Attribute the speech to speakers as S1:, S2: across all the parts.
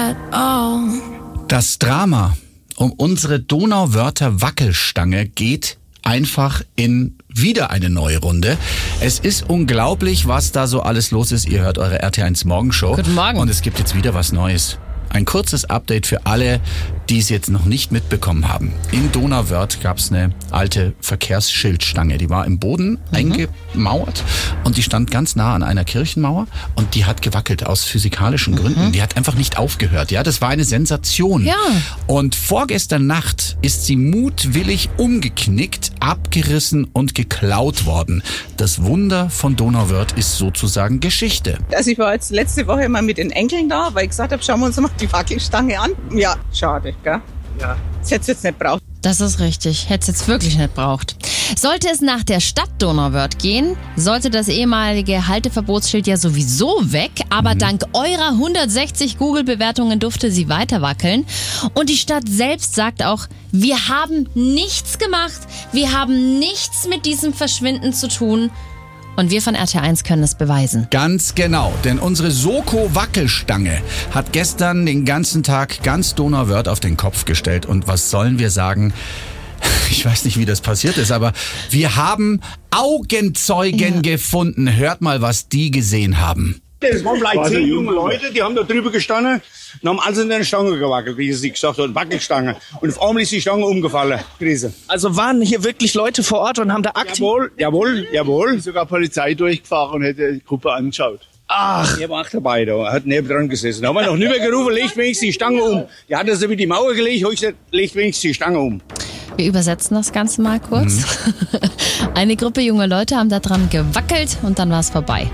S1: at all.
S2: Das Drama um unsere Donauwörter-Wackelstange geht einfach in wieder eine neue Runde. Es ist unglaublich, was da so alles los ist. Ihr hört eure RT1 Morgenshow.
S3: Guten Morgen.
S2: Und es gibt jetzt wieder was Neues. Ein kurzes Update für alle, die es jetzt noch nicht mitbekommen haben. In Donauwörth gab es eine alte Verkehrsschildstange. Die war im Boden eingemauert und die stand ganz nah an einer Kirchenmauer und die hat gewackelt aus physikalischen Gründen. Die hat einfach nicht aufgehört. Ja, das war eine Sensation.
S3: Ja.
S2: Und vorgestern Nacht ist sie mutwillig umgeknickt, abgerissen und geklaut worden. Das Wunder von Donauwörth ist sozusagen Geschichte.
S4: Also ich war jetzt letzte Woche mal mit den Enkeln da, weil ich gesagt habe, schauen wir uns mal die Wackelstange an. Ja, schade, gell? Ja. Das hätte es jetzt nicht braucht.
S3: Das ist richtig. Hätte es jetzt wirklich nicht braucht. Sollte es nach der Stadt Donauwörth gehen, sollte das ehemalige Halteverbotsschild ja sowieso weg. Aber dank eurer 160 Google-Bewertungen durfte sie weiter wackeln. Und die Stadt selbst sagt auch, wir haben nichts gemacht. Wir haben nichts mit diesem Verschwinden zu tun. Und wir von RT1 können es beweisen.
S2: Ganz genau, denn unsere Soko-Wackelstange hat gestern den ganzen Tag ganz Donauwörth auf den Kopf gestellt. Und was sollen wir sagen? Ich weiß nicht, wie das passiert ist, aber wir haben Augenzeugen gefunden. Hört mal, was die gesehen haben.
S5: Das waren vielleicht 10 junge Leute, die haben da drüber gestanden und haben alles in der Stange gewackelt, wie sie gesagt haben, Wackelstange. Und auf einmal ist die Stange umgefallen. Krise.
S6: Also waren hier wirklich Leute vor Ort und haben da aktiv...
S5: Jawohl.
S7: Sogar Polizei durchgefahren und hätte die Gruppe angeschaut.
S5: Ach, der war auch dabei, da hat neben dran gesessen. Da haben wir noch nicht mehr gerufen, legt wenigstens die Stange um. Die hat das über die Mauer gelegt, habe ich gesagt, legt wenigstens die Stange um.
S3: Wir übersetzen das Ganze mal kurz. Eine Gruppe junger Leute haben da dran gewackelt und dann war es vorbei.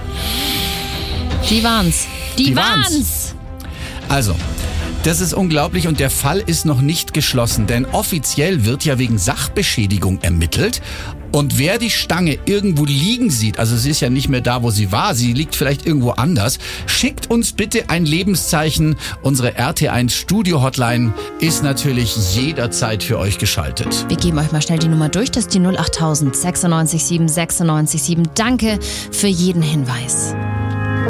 S3: Die waren's. Die waren's.
S2: Also, das ist unglaublich und der Fall ist noch nicht geschlossen, denn offiziell wird ja wegen Sachbeschädigung ermittelt. Und wer die Stange irgendwo liegen sieht, also sie ist ja nicht mehr da, wo sie war, sie liegt vielleicht irgendwo anders, schickt uns bitte ein Lebenszeichen. Unsere RT1 Studio Hotline ist natürlich jederzeit für euch geschaltet.
S3: Wir geben euch mal schnell die Nummer durch, das ist die 08000 96 7 96 7. Danke für jeden Hinweis.